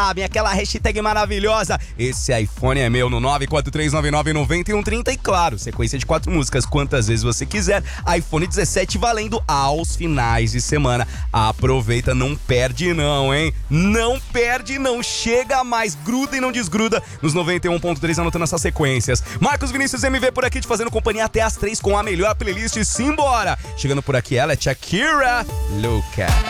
sabem, aquela hashtag maravilhosa. Esse iPhone é meu no 943999130 e claro, sequência de 4 músicas, quantas vezes você quiser. iPhone 17 valendo aos finais de semana. Aproveita, não perde não, hein? Não perde não, chega mais, gruda e não desgruda nos 91.3 anotando essas sequências. Marcos Vinícius MV por aqui te fazendo companhia até as 3 com a melhor playlist. Simbora! Chegando por aqui ela é Shakira Lucas.